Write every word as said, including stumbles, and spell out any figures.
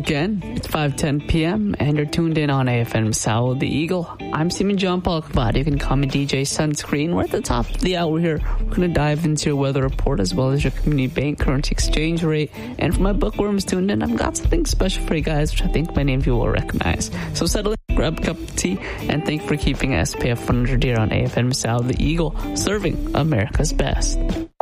again. It's five ten p.m. and you're tuned in on A F M Sao the Eagle. I'm Simon John Palkavad. You can call me D J Sunscreen. We're at the top of the hour here. We're going to dive into your weather report as well as your community bank currency exchange rate. And for my bookworms tuned in, I've got something special for you guys, which I think many of you will recognize. So settle in, grab a cup of tea, and thank you for keeping S P F one hundred here on A F M Sao the Eagle, serving America's best.